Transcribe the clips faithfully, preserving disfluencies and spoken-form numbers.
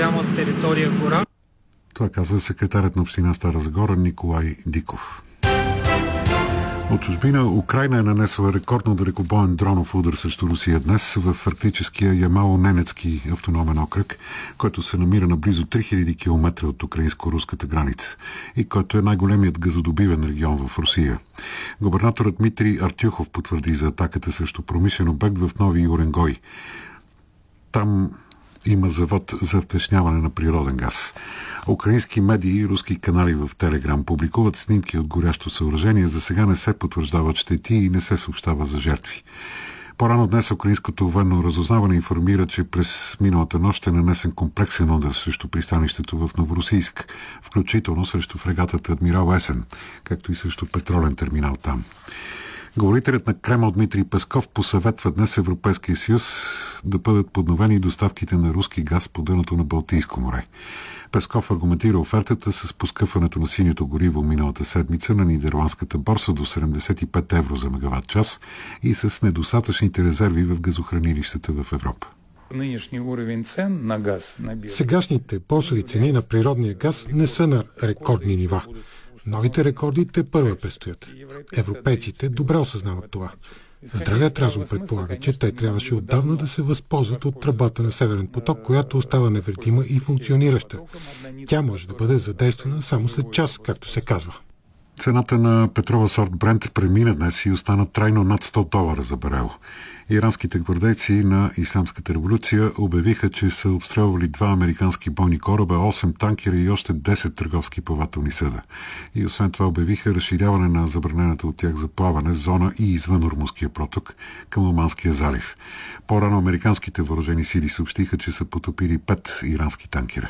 голяма територия гора. Това казва секретарят на община Стара Загора Николай Диков. От чужбина Украйна е нанесла рекордно далекобоен дронов удар срещу Русия днес в арктическия Ямало-Ненецки автономен окръг, който се намира на близо три хиляди километра от украинско-руската граница и който е най-големият газодобивен регион в Русия. Губернаторът Дмитрий Артюхов потвърди за атаката срещу промишлен обект в Нови Уренгой. Там има завод за втечняване на природен газ. Украински медии и руски канали в Телеграм публикуват снимки от горящо съоръжение. За сега не се потвърждават щети и не се съобщава за жертви. По-рано днес украинското военно разузнаване информира, че през миналата нощ е нанесен комплексен удар срещу пристанището в Новоросийск, включително срещу фрегатата Адмирал Есен, както и срещу петролен терминал там. Говорителят на Кремъл Дмитрий Песков посъветва днес Европейския съюз да бъдат подновени доставките на руски газ по дъното на Балтийско море. Песков аргументира офертата с поскъпването на синьото гориво миналата седмица на нидерландската борса до седемдесет и пет евро за мегаватт час и с недостатъчните резерви в газохранилищата в Европа. Сегашните борсови цени на природния газ не са на рекордни нива. Новите рекорди те първа предстоят. Европейците добре осъзнават това. Здравият разум предполага, че те трябваше отдавна да се възползват от тръбата на Северен поток, която остава невредима и функционираща. Тя може да бъде задействана само след час, както се казва. Цената на петрола сорт Брент премина днес и остана трайно над сто долара за барел. Иранските гвардейци на Исламската революция обявиха, че са обстрелвали два американски бойни кораба, осем танкера и още десет търговски плавателни съда. И освен това обявиха разширяване на забранената от тях за плаване зона и извън Ормузския проток към Оманския залив. По-рано американските въоръжени сили съобщиха, че са потопили пет ирански танкера.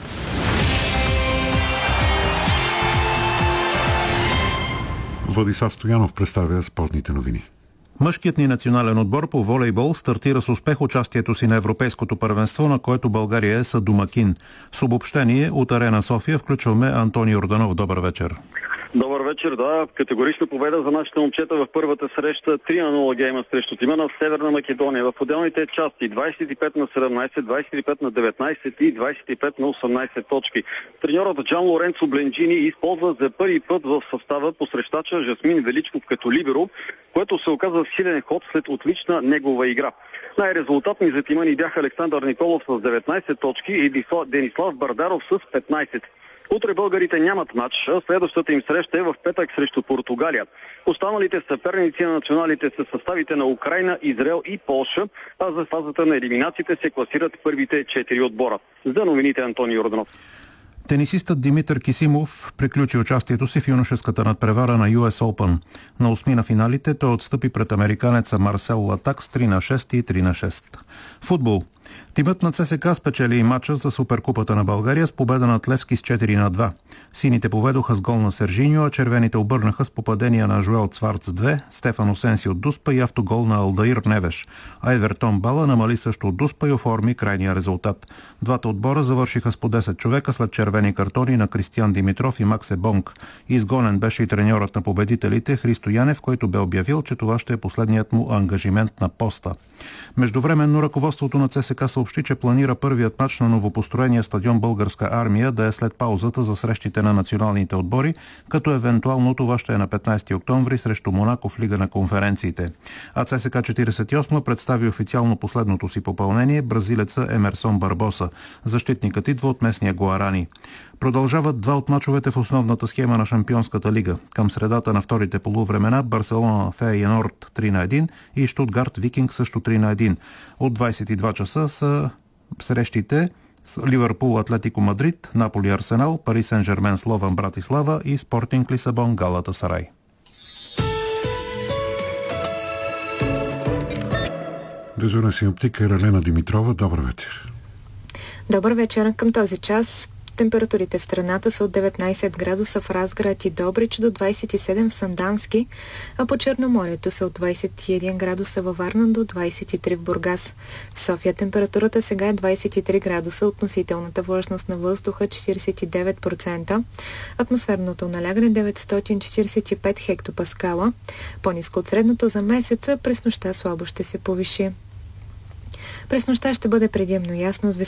Владислав Стоянов представя спортните новини. Мъжкият ни национален отбор по волейбол стартира с успех участието си на Европейското първенство, на което България е съдомакин. С обобщение от Арена София включваме Антони Йорданов. Добър вечер. Добър вечер, да. Категорична победа за нашите момчета в първата среща. три на нула гейма срещу тима на Северна Македония. В отделните части двадесет и пет на седемнадесет, двадесет и пет на деветнадесет и двадесет и пет на осемнадесет точки. Треньорът Джан Лоренцо Бленджини използва за първи път в състава посрещача Жасмин Величков като либеро, което се оказа силен ход след отлична негова игра. Най-резултатни за тима ни бяха Александър Николов с деветнадесет точки и Денислав Бардаров с петнадесет. Утре българите нямат матч, а следващата им среща е в петък срещу Португалия. Останалите съперници на националите са съставите на Украйна, Израел и Полша, а за фазата на елиминациите се класират първите четири отбора. За новините Антони Йорданов. Тенисистът Димитър Кисимов приключи участието си в юношеската надпревара на Ю Ес Open. На осми на финалите той отстъпи пред американеца Марсел Латак с три на шест и три на шест. Футбол. Тимът на Це Ес Ка спечели и матча за Суперкупата на България с победа над Левски с четири на два. Сините поведоха с гол на Сержиньо, а червените обърнаха с попадения на Жуел Цварц две, Стефан Осенси от Дуспа и автогол на Алдаир Невеш. А Евертон Бала намали също от Дуспа и оформи крайния резултат. Двата отбора завършиха с по десет човека след червени картони на Кристиян Димитров и Максе Бонг. Изгонен беше и треньорът на победителите Христо Янев, който бе обявил, че това ще е последният му ангажимент на поста. Междувременно ръководството на Це Ес Ка съобщи, че планира първият мач на новопостроения стадион Българска армия да е след паузата за срещите на националните отбори, като евентуално това ще е на петнадесети октомври срещу Монако в Лига на конференциите. А Це Ес Ка четиридесет и осма представи официално последното си попълнение бразилеца Емерсон Барбоса. Защитникът идва от местния Гуарани. Продължават два от мачовете в основната схема на Шампионската лига. Към средата на вторите полувремена Барселона Фейенорд три на едно и Штутгарт Викинг също три на едно. От двадесет и два часа са срещите с Ливърпул Атлетико Мадрид, Наполи Арсенал, Пари Сен-Жермен Слован Братислава и Спортинг Лисабон Галатасарай. Дежурна синоптик Елена Димитрова. Добър вечер. Добър вечер. Към този час температурите в страната са от деветнадесет градуса в Разград и Добрич до двадесет и седем в Сандански, а по Черноморието са от двадесет и един градуса във Варна до двадесет и три в Бургас. В София температурата сега е двадесет и три градуса, относителната влажност на въздуха четиридесет и девет процента, атмосферното налягане деветстотин четиридесет и пет хектопаскала, по-ниско от средното за месеца, през нощта слабо ще се повиши. През нощта ще бъде предимно ясно с